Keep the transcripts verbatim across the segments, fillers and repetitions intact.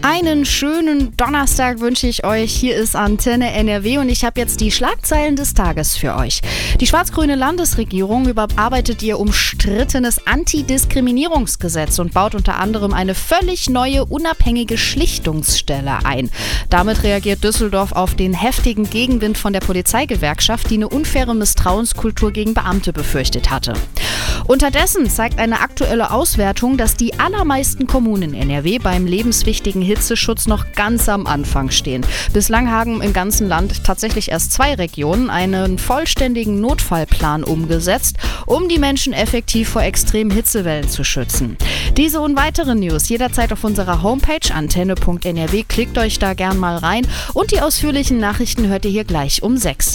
Einen schönen Donnerstag wünsche ich euch. Hier ist Antenne N R W und ich habe jetzt die Schlagzeilen des Tages für euch. Die schwarz-grüne Landesregierung überarbeitet ihr umstrittenes Antidiskriminierungsgesetz und baut unter anderem eine völlig neue unabhängige Schlichtungsstelle ein. Damit reagiert Düsseldorf auf den heftigen Gegenwind von der Polizeigewerkschaft, die eine unfaire Misstrauenskultur gegen Beamte befürchtet hatte. Unterdessen zeigt eine aktuelle Auswertung, dass die allermeisten Kommunen in N R W beim lebenswichtigen Hitzeschutz noch ganz am Anfang stehen. Bislang haben im ganzen Land tatsächlich erst zwei Regionen einen vollständigen Notfallplan umgesetzt, um die Menschen effektiv vor extremen Hitzewellen zu schützen. Diese und weitere News jederzeit auf unserer Homepage antenne punkt n r w. Klickt euch da gern mal rein und die ausführlichen Nachrichten hört ihr hier gleich um sechs.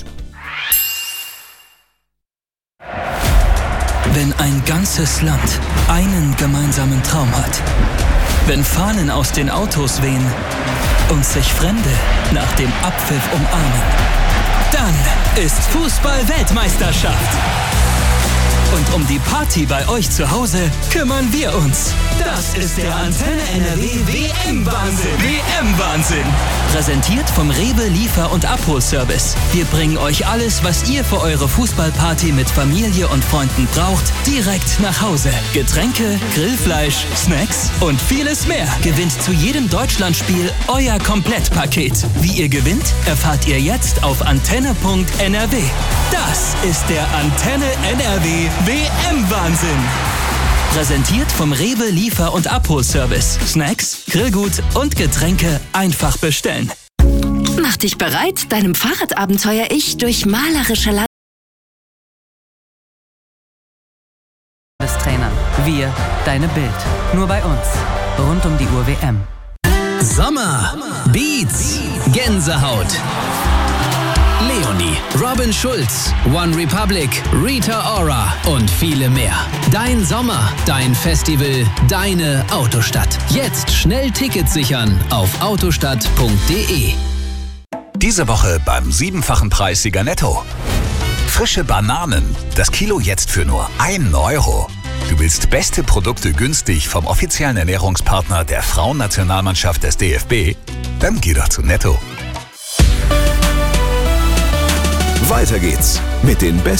Wenn ein ganzes Land einen gemeinsamen Traum hat, wenn Fahnen aus den Autos wehen und sich Fremde nach dem Abpfiff umarmen, dann ist Fußball-Weltmeisterschaft. Und um die Party bei euch zu Hause kümmern wir uns. Das ist der Antenne N R W W M-Wahnsinn. W M-Wahnsinn. Präsentiert vom Rewe Liefer- und Abholservice. Wir bringen euch alles, was ihr für eure Fußballparty mit Familie und Freunden braucht, direkt nach Hause. Getränke, Grillfleisch, Snacks und vieles mehr. Gewinnt zu jedem Deutschlandspiel euer Komplettpaket. Wie ihr gewinnt, erfahrt ihr jetzt auf antenne punkt n r w. Das ist der Antenne N R W W M-Wahnsinn. Präsentiert vom Rewe Liefer- und Abholservice. Snacks, Grillgut und Getränke einfach bestellen. Mach dich bereit, deinem Fahrradabenteuer-Ich durch malerische Land. Trainer. Wir, deine Bild. Nur bei uns. Rund um die Uhr W M. Sommer, Beats, Gänsehaut. Leonie, Robin Schulz, One Republic, Rita Ora und viele mehr. Dein Sommer, dein Festival, deine Autostadt. Jetzt schnell Tickets sichern auf autostadt punkt de. Diese Woche beim siebenfachen Preissieger Netto. Frische Bananen, das Kilo jetzt für nur ein Euro. Du willst beste Produkte günstig vom offiziellen Ernährungspartner der Frauennationalmannschaft des D F B? Dann geh doch zu Netto. Weiter geht's mit den besten